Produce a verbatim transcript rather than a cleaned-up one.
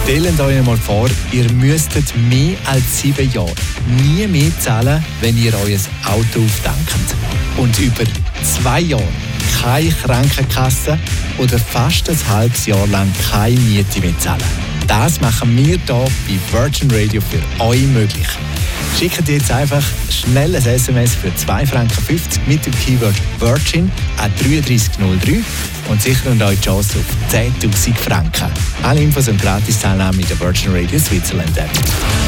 Stellt euch einmal vor, ihr müsstet mehr als sieben Jahre nie mehr zahlen, wenn ihr euer Auto auftankt. Und über zwei Jahre keine Krankenkasse oder fast ein halbes Jahr lang keine Miete mehr zahlen. Das machen wir hier bei Virgin Radio für euch möglich. Schickt jetzt einfach schnell ein S M S für zwei Franken fünfzig mit dem Keyword Virgin an drei drei null drei und sichert euch die Chance auf zehntausend Franken. Alle Infos und Gratis-Teilnahme in der Virgin Radio Switzerland App.